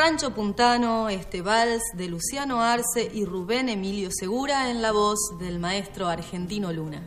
Rancho Puntano, este vals de Luciano Arce y Rubén Emilio Segura en la voz del maestro Argentino Luna.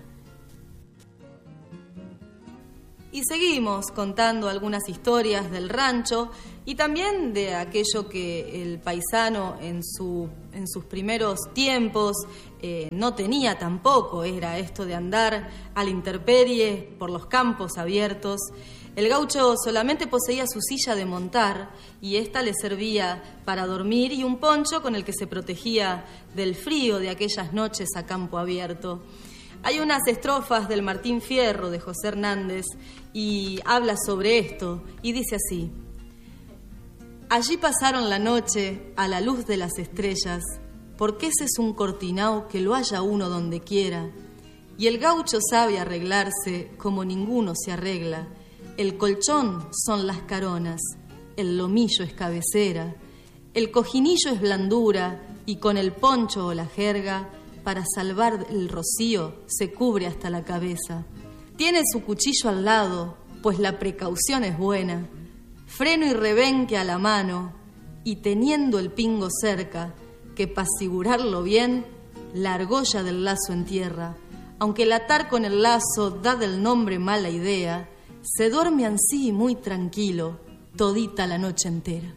Y seguimos contando algunas historias del rancho y también de aquello que el paisano en sus primeros tiempos no tenía tampoco, era esto de andar a la intemperie por los campos abiertos. El gaucho solamente poseía su silla de montar y ésta le servía para dormir y un poncho con el que se protegía del frío de aquellas noches a campo abierto. Hay unas estrofas del Martín Fierro de José Hernández y habla sobre esto y dice así: allí pasaron la noche a la luz de las estrellas, porque ese es un cortinao que lo haya uno donde quiera, y el gaucho sabe arreglarse como ninguno se arregla. El colchón son las caronas, el lomillo es cabecera, el cojinillo es blandura y con el poncho o la jerga para salvar el rocío se cubre hasta la cabeza. Tiene su cuchillo al lado, pues la precaución es buena, freno y rebenque a la mano, y teniendo el pingo cerca, que pa' asegurarlo bien, la argolla del lazo en tierra. Aunque el atar con el lazo da del nombre mala idea, se duerme ansí muy tranquilo, todita la noche entera.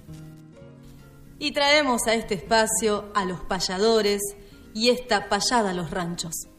Y traemos a este espacio a los payadores y esta payada a los ranchos.